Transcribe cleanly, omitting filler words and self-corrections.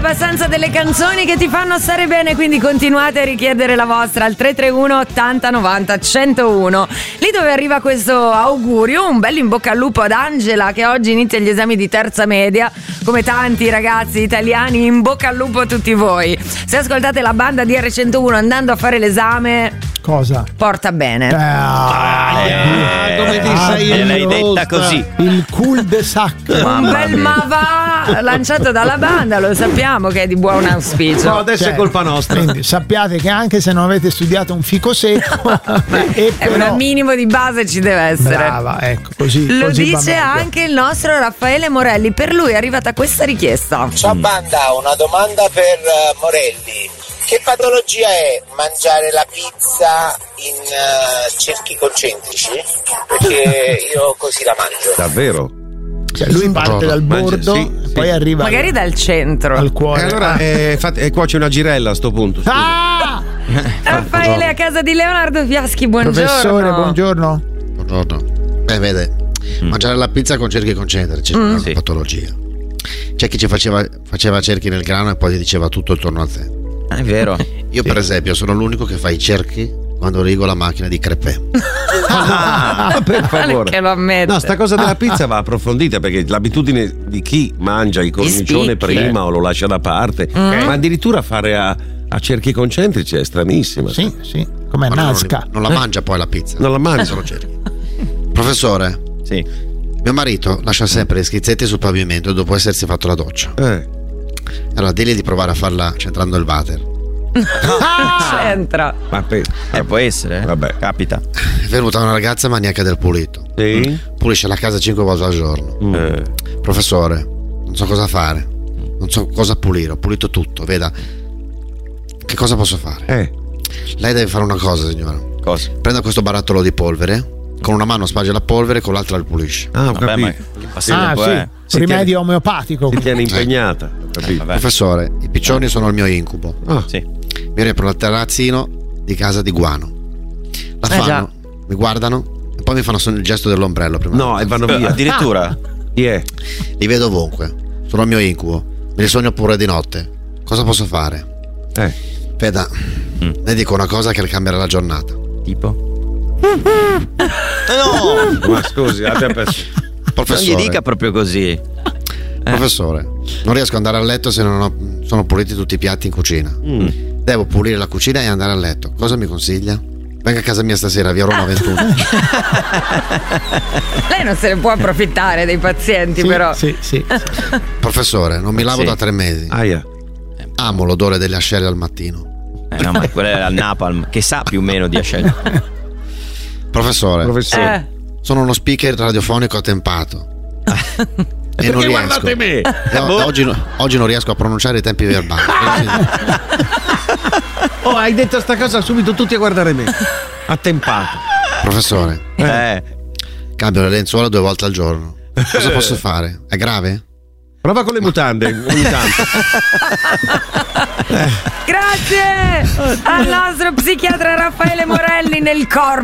abbastanza delle canzoni che ti fanno stare bene, quindi continuate a richiedere la vostra al 331 80 90 101. Lì dove arriva questo augurio, un bel in bocca al lupo ad Angela che oggi inizia gli esami di terza media, come tanti ragazzi italiani, in bocca al lupo a tutti voi. Se ascoltate la banda di R101 andando a fare l'esame, cosa? Porta bene. Come ti sei l'hai detta così. Il cul-de-sac. Un bel ma va lanciato dalla banda, lo sappiamo che è di buon auspicio. No, adesso è colpa nostra. Quindi sappiate che anche se non avete studiato un fico secco un minimo di base ci deve essere. Brava, ecco, così. Lo così dice anche il nostro Raffaele Morelli. Per lui è arrivata questa richiesta. Ciao banda, una domanda per Morelli. Che patologia è mangiare la pizza in cerchi concentrici? Perché io così la mangio. Davvero? Cioè lui parte dal bordo, poi arriva magari dal centro al cuore. Allora qua c'è una girella a sto punto. Raffaele a casa di Leonardo Fiaschi, buongiorno. Professore, buongiorno. Buongiorno. Vede, mangiare la pizza con cerchi concentrici è una patologia. C'è chi ci faceva cerchi nel grano e poi ti diceva tutto attorno a te. È vero. Io per esempio sono l'unico che fa i cerchi quando rigo la macchina di crepè. Per favore. Che lo ammette. No, sta cosa della pizza va approfondita, perché l'abitudine di chi mangia il cornicione prima o lo lascia da parte, ma addirittura fare a cerchi concentrici è stranissima. Sì, come Nazca. Non la mangia poi la pizza. Non la mangia. Sono cerchi. Professore. Sì. Mio marito lascia sempre gli schizzetti sul pavimento dopo essersi fatto la doccia. Allora digli di provare a farla centrando il water. C'entra. Può essere, Vabbè. Capita. È venuta una ragazza maniaca del pulito. Sì? Pulisce la casa 5 volte al giorno. Professore, non so cosa fare. Non so cosa pulire. Ho pulito tutto, veda. Che cosa posso fare? Lei deve fare una cosa, signora. Cosa? Prenda questo barattolo di polvere. Con una mano sparge la polvere, con l'altra la pulisce. Ho capito. Ma che passatempo è? Rimedio omeopatico. Si tiene impegnata. Professore, i piccioni sono il mio incubo. Sì. Mi repro al terrazzino di casa di Guano. La fanno, mi guardano e poi mi fanno il gesto dell'ombrello prima. No, e vanno via. Addirittura? Li vedo ovunque. Sono il mio incubo. Me li sogno pure di notte. Cosa posso fare? Veda, le dico una cosa che le cambierà la giornata. Tipo? No! Ma scusi, abbia Professore, non gli dica proprio così. Professore, non riesco ad andare a letto se non sono puliti tutti i piatti in cucina. Devo pulire la cucina e andare a letto. Cosa mi consiglia? Venga a casa mia stasera, via Roma 21. Lei non se ne può approfittare dei pazienti, però. Sì. Professore, non mi lavo da 3 mesi. Amo l'odore delle ascelle al mattino. No, ma quello è al napalm, che sa più o meno di ascelle. Professore. Sono uno speaker radiofonico attempato. E non riesco. Guardate me. Oggi non riesco a pronunciare i tempi verbali. Hai detto sta cosa subito tutti a guardare me. Attempato. Professore, cambio le lenzuola 2 volte al giorno. Cosa posso fare? È grave? Prova con le mutande. Grazie al nostro psichiatra Raffaele Morelli nel corpo